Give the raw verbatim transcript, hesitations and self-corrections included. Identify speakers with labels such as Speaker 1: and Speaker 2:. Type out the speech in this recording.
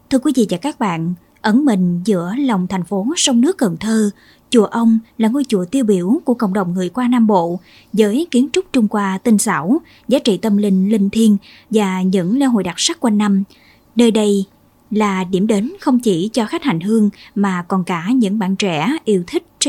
Speaker 1: Thưa quý vị và các bạn, ẩn mình giữa lòng thành phố sông nước Cần Thơ, chùa Ông là ngôi chùa tiêu biểu của cộng đồng người Hoa Nam Bộ, với kiến trúc Trung Hoa tinh xảo, giá trị tâm linh linh thiêng và những lễ hội đặc sắc quanh năm. Nơi đây là điểm đến không chỉ cho khách hành hương mà còn cả những bạn trẻ yêu thích